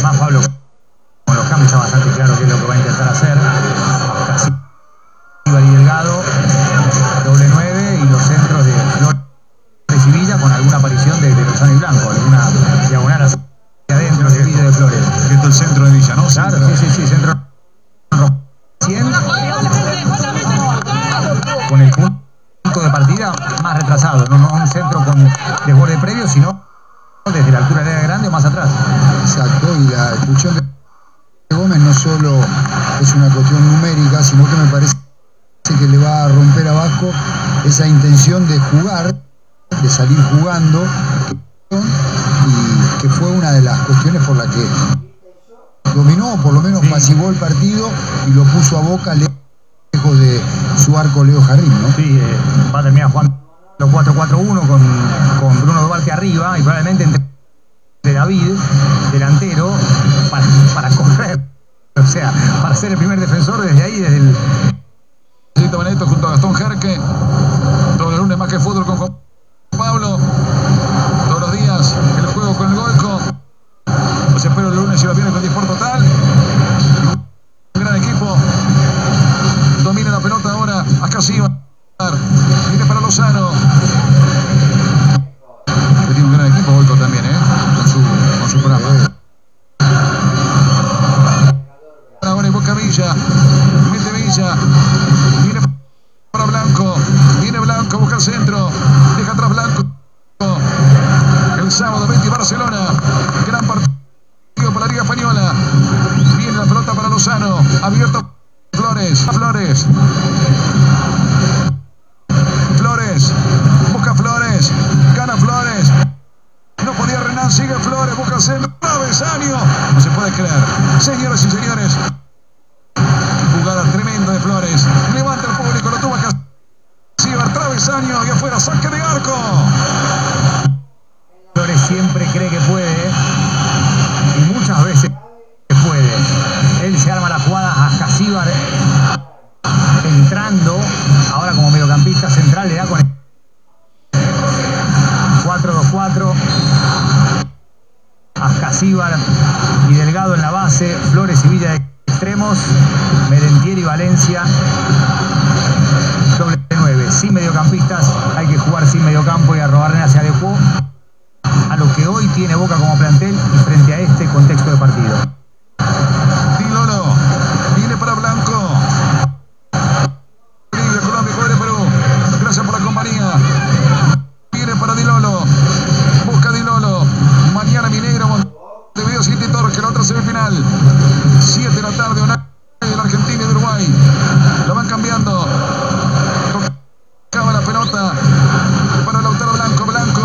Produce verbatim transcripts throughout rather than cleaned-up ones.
Además, Pablo, con los cambios está bastante claro qué es lo que va a intentar hacer. Casi y Delgado, doble nueve y los centros de Flores y Villa con alguna aparición de, de Lozano y Blanco, alguna diagonal hacia adentro de Villa de Flores. Viendo el centro de Villa, ¿no? Claro, centro. sí, sí, sí, centro cien con el punto de partida más retrasado, no, no un centro con desborde previo, sino desde la altura del área grande o más atrás. Exacto, y la expulsión de Gómez no solo es una cuestión numérica, sino que me parece que le va a romper a Vasco esa intención de jugar, de salir jugando, y que fue una de las cuestiones por la que dominó, o por lo menos sí, pasivó el partido y lo puso a Boca lejos de su arco Leo Jardín, ¿no? Sí, eh, va a terminar jugando cuatro cuatro uno con, con Bruno Duarte arriba y probablemente entre David, delantero, para, para correr, o sea, para ser el primer defensor desde ahí, desde el... Benedetto junto a Gastón Jerque, todos los lunes más que fútbol con Juan Pablo, todos los días el juego con el Golco. Los espero el lunes y los viernes con Disport Total. Un gran equipo, domina la pelota ahora, acá sí va, viene para Lozano. Tiene un gran equipo Golco también, ¿eh? con su, con su programa. Ahora en Boca Villa, mete Villa, viene para Blanco, viene Blanco, busca el centro, deja atrás Blanco. El sábado veinte Barcelona, gran partido por la Liga Española. Viene la pelota para Lozano, abierto Flores, Flores. Flores, busca Flores, gana Flores. No podía Renan, sigue Flores, busca el centro, travesaño. No se puede creer. Señoras y señores, jugada tremenda de Flores. Levanta el público, lo tuvo acá. Ciber, travesaño y afuera, saque de arco. Flores siempre cree que puede y muchas veces puede. Él se arma la jugada a Casíbar entrando, ahora como mediocampista central le da con cuatro dos cuatro. Ascasíbar y Delgado en la base, Flores y Villa de extremos, Merentiel y Valencia doble nueve. Sin mediocampistas hay que jugar sin mediocampo y Arrobarrena se adecuó a lo que hoy tiene Boca como plantel y frente a este contexto de partido. Di Lolo viene para Blanco. Bolivia, Colombia, Ecuador, Perú. Gracias por la compañía. Viene para Di Lolo. Busca Di Lolo. Mañana Minero, Montevideo City Torque, la otra semifinal. siete de la tarde, una de la Argentina y de Uruguay. La van cambiando. Tocaba la pelota para Lautaro Blanco. Blanco.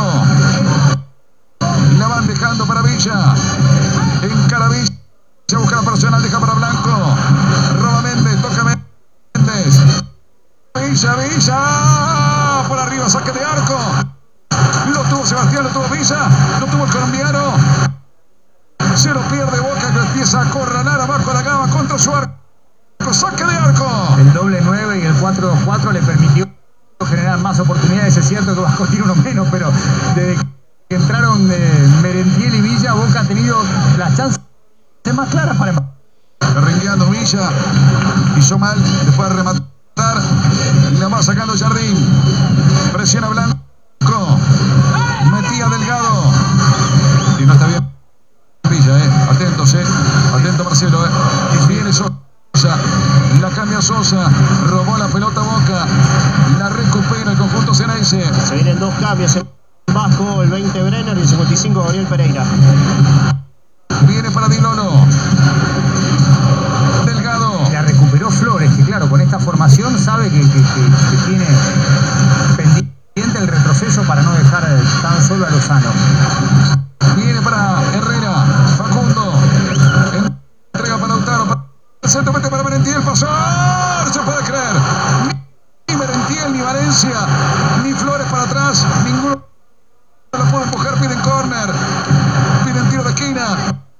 La van dejando para Villa. Encara Villa. Busca la personal, deja para Blanco. Roba Méndez, toca Méndez. Villa, Villa. Por arriba, saque de arco. Lo tuvo Sebastián, lo tuvo Villa. Lo tuvo el colombiano. Se lo pierde Boca, que empieza a corralar abajo la gama contra su arco. Saque de arco. El doble nueve y el cuatro dos cuatro le permitió generar más oportunidades. Es cierto que Vasco tiene uno menos, pero desde que entraron eh, Merentiel y Villa, Boca ha tenido las chances más claras para empatar. Arrengueando Villa, hizo mal, después de rematar, y la va sacando Jardín. Presiona Blanco, metía Delgado. Y no está bien Villa, eh. Atentos, eh. Atento Marcelo, eh. Y viene Sosa, la cambia Sosa, robó la pelota Boca, la recupera el conjunto Ceneice. Se vienen dos cambios en Vasco, el veinte Brenner y el cincuenta y cinco Gabriel Pereira. Viene para Di Lolo. Delgado. La recuperó Flores, que claro, con esta formación sabe que, que, que, que tiene pendiente el retroceso para no dejar tan solo a Lozano. Viene para Herrera. Facundo. Entrega para Lautaro. Para el centro, mete para Merentiel. Pasó. No se puede creer. Ni Merentiel, ni Valencia, ni Flores para atrás. Ninguno lo puede empujar. Piden córner. Piden tiro de esquina.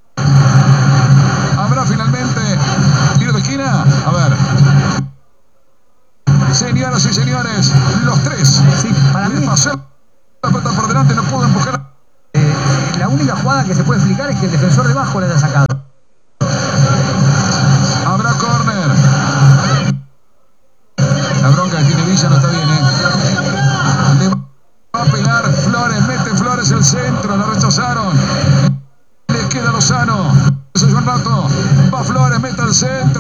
Habrá finalmente tiro de esquina. A ver. Señoras y señores, los tres. Sí, para mí pasó la pelota por delante, no pudo empujar. Lozano. Se un rato. Va Flores, mete al centro.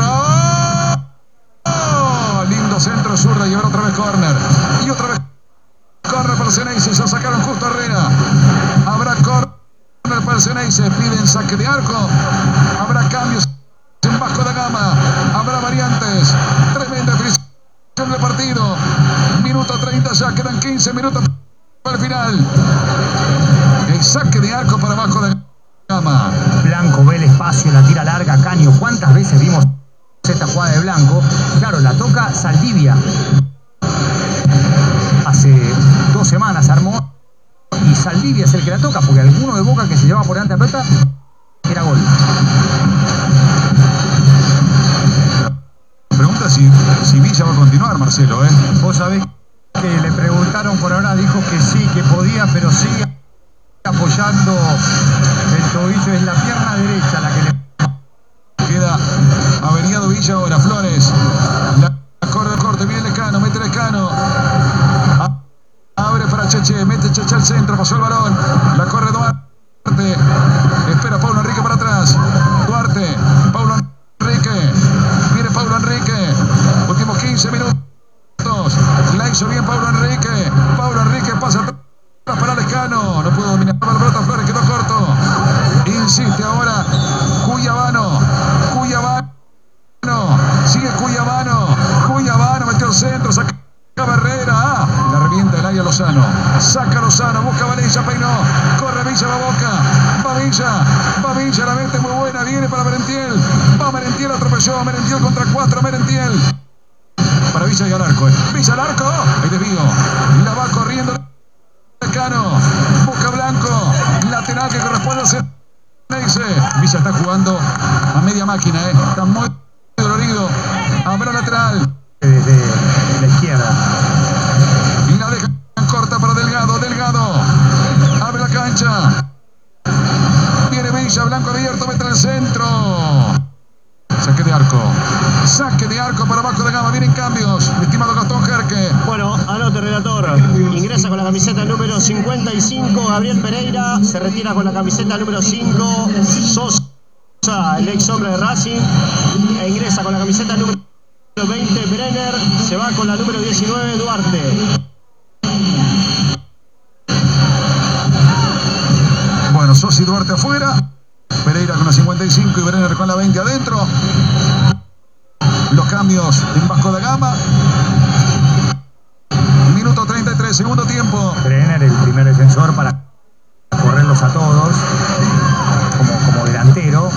¡Oh! Lindo centro zurda y ahora otra vez córner. Y otra vez córner para el Ceneice. Ya sacaron justo a Herrera. Habrá córner para el Ceneice. Piden saque de arco. Habrá cambios en Vasco da Gama. Habrá variantes. Tremenda definición del partido. Minuto treinta ya. Quedan quince minutos para el final. El saque de arco para Vasco da Gama. Blanco ve el espacio, la tira larga, Caño. ¿Cuántas veces vimos esta jugada de Blanco? Claro, la toca Saldivia. Hace dos semanas armó y Saldivia es el que la toca, porque alguno de Boca que se llevaba por delante a pelota era gol. Pregunta si, si Villa va a continuar, Marcelo, ¿eh? Vos sabés que le preguntaron por ahora, dijo que sí, que podía, pero sigue apoyando el tobillo, es la pierna derecha la que le queda averiado Villa ahora. Flores, la corre, corte, viene Lescano, mete Lescano, abre para Cheche, mete Cheche al centro, pasó el balón, la corre Duarte, espera Paulo Enrique para atrás, Duarte, Paulo Enrique, viene Paulo Enrique, últimos quince minutos, la hizo bien Paulo Enrique, Paulo Enrique pasa atrás para Lescano, no pudo dominar la pelota, Flores quedó corto, insiste ahora Cuyabano, Cuyabano, sigue Cuyabano, Cuyabano metió el centro, saca Herrera, ah, la revienta el área Lozano, saca Lozano, busca Valilla, peinó, corre Villa, va Boca, va Villa, va Villa, la mente muy buena, viene para Merentiel, va Merentiel, atropelló, Merentiel contra cuatro, Merentiel, para Villa y al arco, eh. Villa al arco, el desvío, la va corriendo Lescano, busca Blanco, lateral que corresponde a Ceneice. Villa está jugando a media máquina, eh. Está muy dolorido. Habrá lateral. Desde la izquierda. Y la dejan corta para Delgado. Delgado. Abre la cancha. Viene Villa, Blanco abierto, mete en el centro. Saque de arco. Saque de arco para Vasco da Gama. Vienen cambios. Estimado Gastón Jerque. Bueno, anote, relator. Ingresa con la camiseta número cincuenta y cinco Gabriel Pereira. Se retira con la camiseta número cinco Sosa, el ex hombre de Racing. E ingresa con la camiseta número veinte Brenner. Se va con la número diecinueve Duarte. Bueno, Sosa y Duarte afuera. Pereira con la cincuenta y cinco y Brenner con la veinte adentro. Los cambios en Vasco da Gama. Minuto treinta y tres, segundo tiempo. Brenner, el primer defensor para correrlos a todos como, como delantero.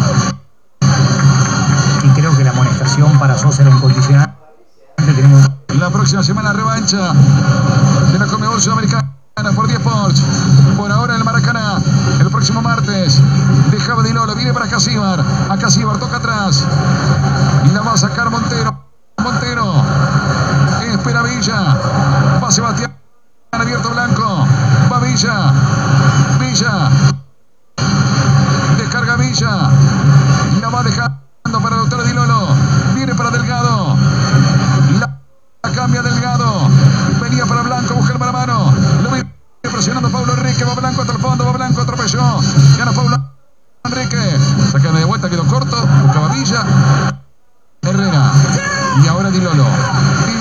Y creo que la amonestación para Sosa era incondicional. Tenemos... La próxima semana revancha de la Conmebol Sudamericana por diez Sports. Por ahora en el Maracaná. El próximo martes dejaba de Lolo, viene para Casíbar. A Casíbar toca atrás. Y la va a sacar Montero. Montero. Espera Villa. Va Sebastián. Abierto Blanco. Va Villa. Villa. Descarga Villa. Y la va dejando para el doctor Di Lolo. Viene para Delgado. La cambia Delgado. Venía para Blanco. Busca el mano a mano. Lo viene presionando Paulo Enrique. Va Blanco hasta el fondo. Va Blanco. Atropelló. Gana Paulo Enrique. Saca de vuelta. Quedó corto. Buscaba Villa. Herrera. Y ahora Di Lolo. Di